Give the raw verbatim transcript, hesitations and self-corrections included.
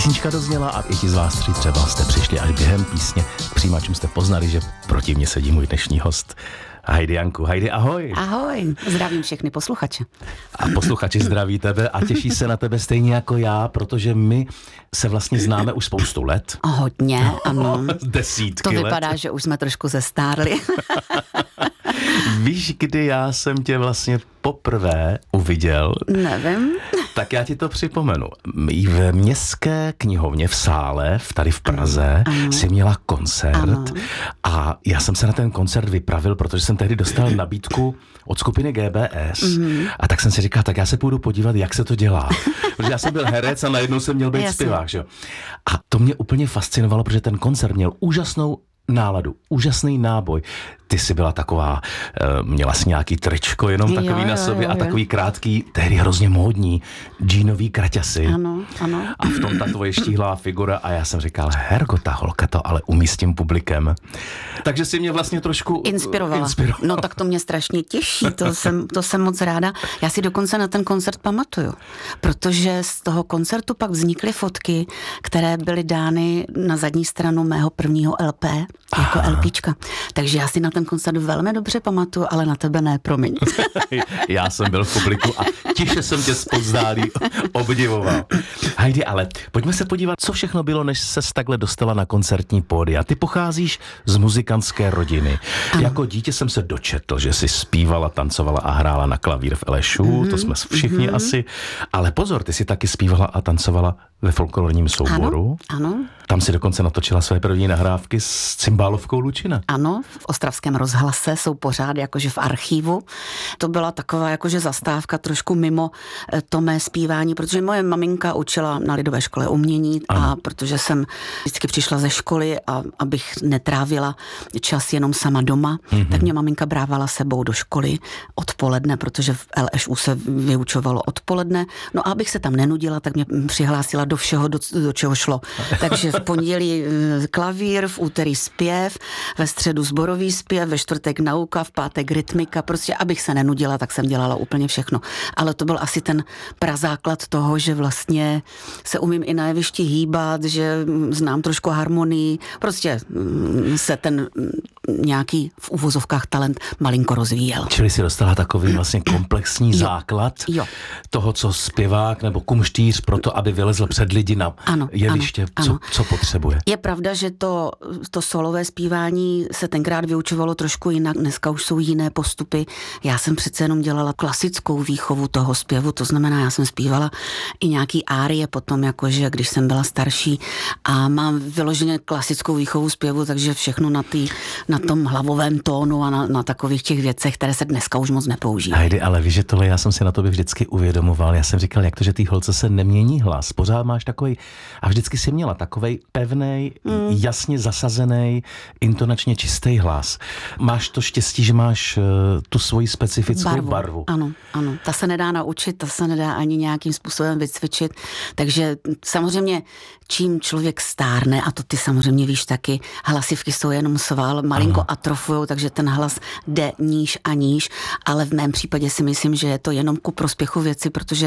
Písnička dozněla a i ti z vás tři třeba jste přišli až během písně k přijímačům, jste poznali, že proti mně sedí můj dnešní host. Heidi Janku. Heidi, ahoj. Ahoj, zdravím všechny posluchače. A posluchači zdraví tebe a těší se na tebe stejně jako já, protože my se vlastně známe už spoustu let. Hodně, ano. Desítky To vypadá, let. že už jsme trošku zestárli. Víš, kdy já jsem tě vlastně poprvé uviděl? Nevím. Tak já ti to připomenu. V Městské knihovně v sále, v tady v Praze, ano. si měla koncert ano. a já jsem se na ten koncert vypravil, protože jsem tehdy dostal nabídku od skupiny G B S mm-hmm. a tak jsem si říkal, tak já se půjdu podívat, jak se to dělá. Protože já jsem byl herec a najednou jsem měl být Jasně. zpěvák. Že? A to mě úplně fascinovalo, protože ten koncert měl úžasnou náladu, úžasný náboj. Ty jsi byla taková, měla jsi nějaký tričko jenom takový jo, na sobě jo, jo, a takový krátký, tehdy hrozně módní, džínový kraťasy. Ano, ano. A v tom ta tvoje štíhlá figura a já jsem říkal, hergo, ta holka to ale umí s tím publikem. Takže si mě vlastně trošku inspirovala. inspirovala. No tak to mě strašně těší, to jsem, to jsem moc ráda. Já si dokonce na ten koncert pamatuju, protože z toho koncertu pak vznikly fotky, které byly dány na zadní stranu mého prvního L P, jako Aha. LPčka. Takže já si na ten koncert velmi dobře pamatuju, ale na tebe ne, promiň. Já jsem byl v publiku a tiše jsem tě zpozdálí obdivoval. Heidi, ale pojďme se podívat, co všechno bylo, než ses takhle dostala na koncertní pódia. Ty pocházíš z muzikantské rodiny. Ano. Jako dítě jsem se dočetl, že jsi zpívala, tancovala a hrála na klavír v Elešu, mm-hmm. to jsme všichni mm-hmm. asi. Ale pozor, ty jsi taky zpívala a tancovala ve folklorním souboru. Ano, ano. Tam si dokonce natočila své první nahrávky s cymbálovkou Lučina. Ano, v Ostravském rozhlase jsou pořád jakože v archivu. To byla taková jakože zastávka trošku mimo to mé zpívání, protože moje maminka učila na lidové škole umění ano. a protože jsem vždycky přišla ze školy a abych netrávila čas jenom sama doma, mm-hmm. tak mě maminka brávala sebou do školy odpoledne, protože v L Š U se vyučovalo odpoledne. No a abych se tam nenudila, tak mě přihlásila do všeho, do, do čeho šlo. Takže v pondělí klavír, v úterý zpěv, ve středu sborový zpěv, ve čtvrtek nauka, v pátek rytmika. Prostě abych se nenudila, tak jsem dělala úplně všechno. Ale to byl asi ten prazáklad toho, že vlastně se umím i na jevišti hýbat, že znám trošku harmonii. Prostě se ten nějaký v uvozovkách talent malinko rozvíjel. Čili si dostala takový vlastně komplexní jo. základ jo. toho, co zpěvák nebo kumštýř pro to, aby vylezl před lidi na ano, jeviště, ano, co, ano. co potřebuje. Je pravda, že to, to solové zpívání se tenkrát vyučovalo trošku jinak, dneska už jsou jiné postupy. Já jsem přece jenom dělala klasickou výchovu toho zpěvu, to znamená, já jsem zpívala i nějaký árie potom, jakože když jsem byla starší a mám vyloženě klasickou výchovu zpěvu, takže všechno na, tý, na tom hlavovém tónu a na, na takových těch věcech, které se dneska už moc nepoužívají. Heidi, ale víš, že tohle já jsem si na tobě vždycky uvědomoval. Já jsem říkal, jak to, že tý holce se nemění hlas. Pořád máš takový a vždycky si měla takovej pevnej, mm. jasně zasazený, intonačně čistý hlas. Máš to štěstí, že máš uh, tu svoji specifickou barvu. barvu. Ano, ano. Ta se nedá naučit, ta se nedá ani nějakým způsobem vycvičit. Takže samozřejmě, čím člověk stárne, a to ty samozřejmě víš taky, hlasivky jsou jenom sval, malinko ano. atrofujou, takže ten hlas jde níž a níž, ale v mém případě si myslím, že je to jenom ku prospěchu věci, protože